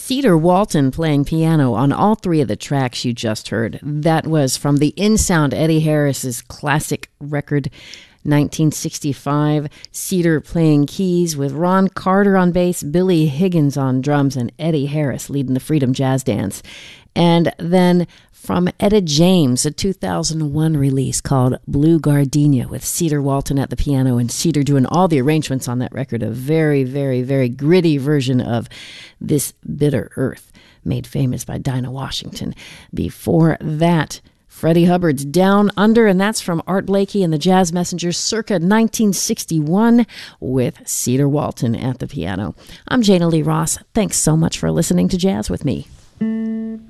Cedar Walton playing piano on all three of the tracks you just heard. That was from the In Sound, Eddie Harris's classic record, 1965. Cedar playing keys with Ron Carter on bass, Billy Higgins on drums, and Eddie Harris leading the Freedom Jazz Dance. And then from Etta James, a 2001 release called Blue Gardenia, with Cedar Walton at the piano and Cedar doing all the arrangements on that record. A very, very, very gritty version of This Bitter Earth, made famous by Dinah Washington. Before that, Freddie Hubbard's Down Under, and that's from Art Blakey and the Jazz Messengers circa 1961 with Cedar Walton at the piano. I'm Jana Lee Ross. Thanks so much for listening to Jazz with Me.